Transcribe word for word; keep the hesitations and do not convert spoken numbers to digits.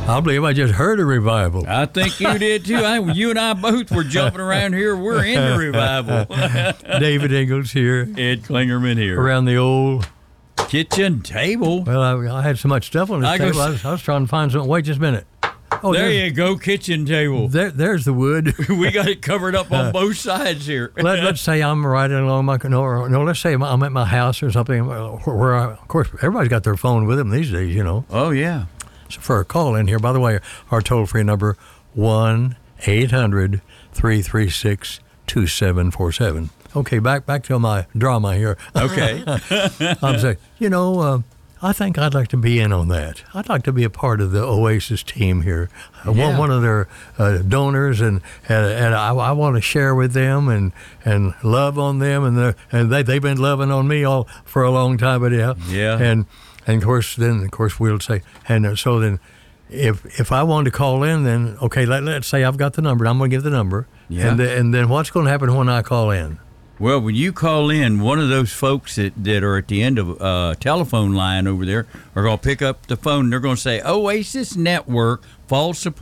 I believe I just heard a revival. I think you did too. I, you and I both were jumping around here. We're in the revival. David Ingalls here. Ed Klingerman here. Around the old kitchen table. Well, I, I had so much stuff on this I table. go- I was, I was trying to find something. Wait just a minute. Oh, There there's- you go, kitchen table. There, there's the wood. We got it covered up on both sides here. Let, let's say I'm riding along my no, or, no. Let's say I'm I'm at my house or something, where, where I, of course everybody's got their phone with them these days, you know. Oh, yeah. So for a call in here, by the way, our toll free number one eight hundred three three six two seven four seven. Okay, back back to my drama here. Okay. I'm saying, you know. Uh, I think I'd like to be in on that. I'd like to be a part of the Oasis team here. Uh, Yeah. one, one of their uh, donors, and and, and I, I want to share with them and, and love on them, and they're- and they they've been loving on me all for a long time, but yeah, Yeah. and and of course then of course we'll say, and uh, so then if if I wanted to call in, then okay, let let's say I've got the number. I'm going to give the number, Yeah. and the, and then what's going to happen when I call in? Well, when you call in, one of those folks that, that are at the end of a uh, telephone line over there are going to pick up the phone. And they're going to say, Oasis Network, fall support.